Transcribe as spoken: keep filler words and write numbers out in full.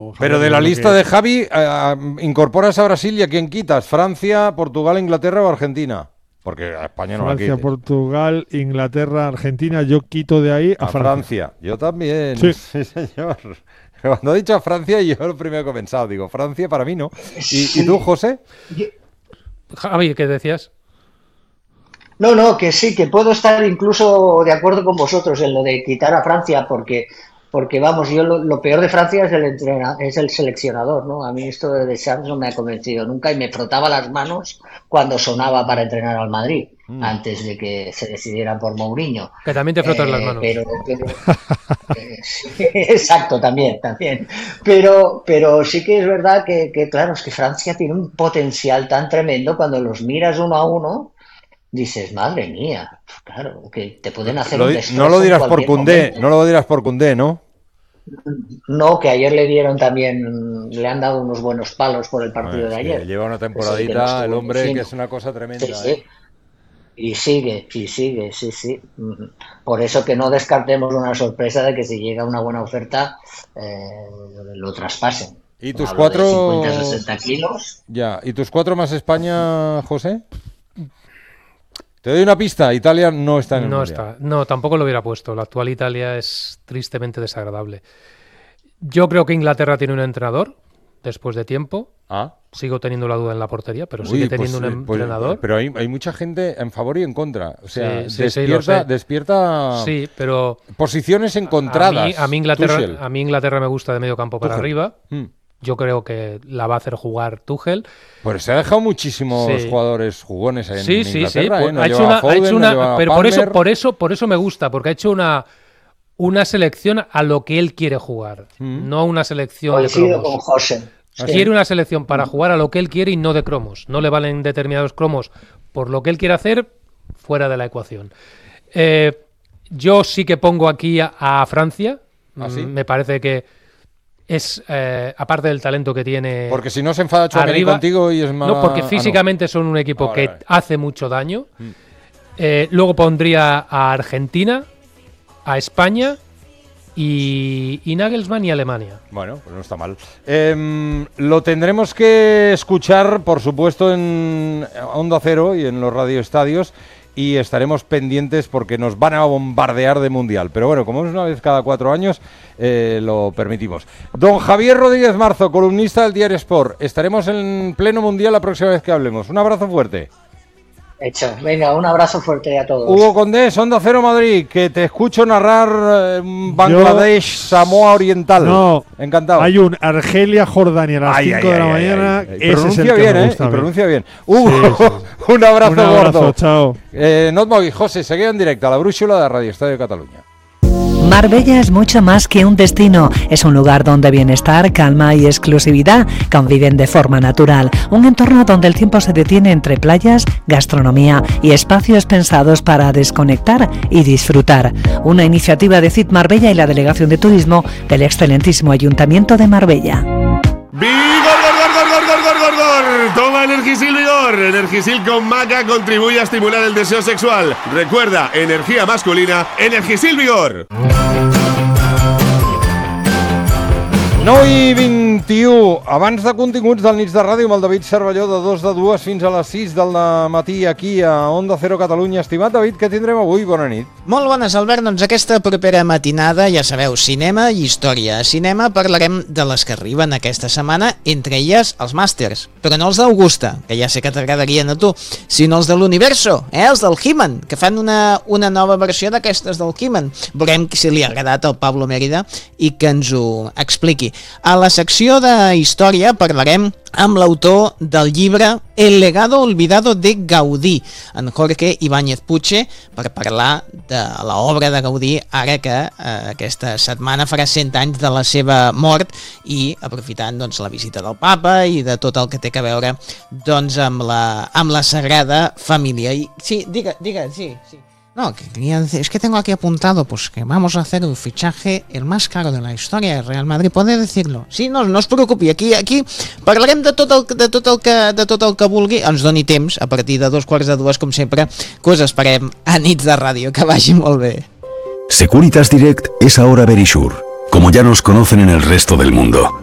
Pero de la lista que... de Javi, eh, ¿incorporas a Brasil y a quién quitas? ¿Francia, Portugal, Inglaterra o Argentina? Porque a España no Francia, la quites. Portugal, Inglaterra, Argentina, yo quito de ahí a, a Francia. Francia. Yo también, sí. sí señor. Cuando he dicho a Francia, yo lo primero que he pensado, digo, Francia para mí no. ¿Y, ¿y tú, José? Javi, ¿qué decías? No, no, que sí, que puedo estar incluso de acuerdo con vosotros en lo de quitar a Francia, porque, porque vamos, yo lo, lo peor de Francia es el entrena, es el seleccionador, ¿no? A mí esto de Deschamps no me ha convencido nunca y me frotaba las manos cuando sonaba para entrenar al Madrid, mm. antes de que se decidiera por Mourinho. Que también te frotas eh, las manos. Pero, pero, eh, sí, exacto, también, también. Pero, pero sí que es verdad que, que, claro, es que Francia tiene un potencial tan tremendo cuando los miras uno a uno. Dices, madre mía, claro, que te pueden hacer lo, un destrozo. No lo dirás por Koundé, no lo dirás por Koundé, ¿no? No, que ayer le dieron también, le han dado unos buenos palos por el partido bueno, de sí, ayer. Lleva una temporadita sí, el hombre diciendo. Que es una cosa tremenda. Sí, sí. ¿eh? Y sigue, y sigue, sí, sí. Por eso que no descartemos una sorpresa de que si llega una buena oferta, eh, lo traspasen. ¿Y tus Hablo cuatro? cincuenta, sesenta kilos. Ya, ¿y tus cuatro más España, José? Te doy una pista, Italia no está en el No mundial. está, no, tampoco lo hubiera puesto. La actual Italia es tristemente desagradable. Yo creo que Inglaterra tiene un entrenador, después de tiempo. Ah. Sigo teniendo la duda en la portería, pero Uy, sigue teniendo pues, un pues, entrenador. Pero hay, hay mucha gente en favor y en contra. O sea, sí, sí, despierta, sí, despierta sí, pero posiciones encontradas. A mí, a mí, Inglaterra, a mí Inglaterra me gusta de medio campo para Tuchel. arriba. Hmm. Yo creo que la va a hacer jugar Tuchel. Pues se ha dejado muchísimos sí. jugadores jugones en sí, Inglaterra. Sí, sí, ¿eh? No ha hecho una, Foden, ha hecho una no pero Palmer. por eso, por eso, por eso me gusta, porque ha hecho una una selección a lo que él quiere jugar, mm. no una selección Hoy de cromos. Con José. Sí. Quiere una selección para jugar a lo que él quiere y no de cromos. No le valen determinados cromos por lo que él quiere hacer, fuera de la ecuación. Eh, yo sí que pongo aquí a, a Francia. ¿Ah, sí? Me parece que es, eh, aparte del talento que tiene... Porque si no se enfada Tchouaméni contigo y es más... No, porque físicamente ah, no. son un equipo ah, que vale, vale. hace mucho daño. Mm. Eh, luego pondría a Argentina, a España... Y, y Nagelsmann y Alemania. Bueno, pues no está mal. Eh, lo tendremos que escuchar, por supuesto, en Onda Cero y en los radioestadios, y estaremos pendientes porque nos van a bombardear de mundial. Pero bueno, como es una vez cada cuatro años, eh, lo permitimos. Don Javier Rodríguez Marzo, columnista del Diario Sport. Estaremos en pleno mundial la próxima vez que hablemos. Un abrazo fuerte. Hecho. Venga, un abrazo fuerte a todos. Hugo Condés, Onda Cero Madrid, que te escucho narrar eh, Bangladesh, Yo... Samoa Oriental. No, encantado. Hay un Argelia-Jordania a las cinco de la ay, mañana. Ay, ay. Ese pronuncia es el bien, ¿eh? Y pronuncia bien. Hugo, sí, sí. un abrazo, un abrazo gordo. Chao. Eh, no et moguis, José, seguid en directo a la brúixola de Radio Estadio de Cataluña. Marbella es mucho más que un destino, es un lugar donde bienestar, calma y exclusividad conviven de forma natural, un entorno donde el tiempo se detiene entre playas, gastronomía y espacios pensados para desconectar y disfrutar. Una iniciativa de C I T Marbella y la Delegación de Turismo del excelentísimo Ayuntamiento de Marbella. ¡Vigor, gor, gor, gor, gor, gor, gor, gor! Toma Energisil Vigor. Energisil con maca contribuye a estimular el deseo sexual. Recuerda, energía masculina, Energisil Vigor. nou i vint-i-u, abans de continguts del Nits de Ràdio amb el David Cervelló de dos de dues fins a les sis del matí aquí a Onda Cero Catalunya. Estimat David, què tindrem avui? Bona nit. Molt bones, Albert. Doncs aquesta propera matinada, ja sabeu, cinema i història. A cinema parlarem de les que arriben aquesta setmana, entre elles els màsters, però no els d'Augusta, que ja sé que t'agradarien a tu, sinó els de l'Universo, eh? Els del He-Man, que fan una, una nova versió d'aquestes del He-Man. Veurem si li ha agradat al Pablo Mérida i que ens ho expliqui. A la secció de història parlarem amb l'autor del llibre El legado olvidado de Gaudí, en Jorge Ibáñez Puche, per parlar de l'obra de Gaudí ara que eh, aquesta setmana farà cent anys de la seva mort i aprofitant doncs, la visita del Papa i de tot el que té a veure doncs, amb, la, amb la Sagrada Família. I, sí, diga, diga, sí, sí. No, que quería decir, es que tengo aquí apuntado pues que vamos a hacer un fichaje el más caro de la historia del Real Madrid, ¿puede decirlo? Sí, no, no es preocupi, aquí aquí parlarem de tot el, de tot el, que, de tot el que vulgui, ens doni temps a partir de dos quarts de dues, com sempre, que us esperem a Nits de Ràdio, que vagi molt bé. Securitas Direct es ahora Verisure, como ya nos conocen en el resto del mundo.